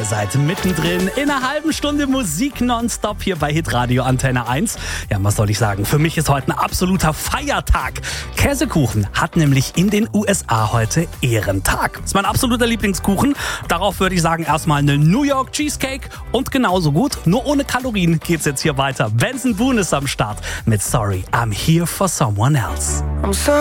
Ihr seid mittendrin in einer halben Stunde Musik nonstop hier bei Hitradio Antenne 1. Ja, was soll ich sagen? Für mich ist heute ein absoluter Feiertag. Käsekuchen hat nämlich in den USA heute Ehrentag. Das ist mein absoluter Lieblingskuchen. Darauf würde ich sagen, erstmal eine New York Cheesecake und genauso gut, nur ohne Kalorien geht's jetzt hier weiter. Benson Boone ist am Start mit Sorry, I'm Here for Someone Else.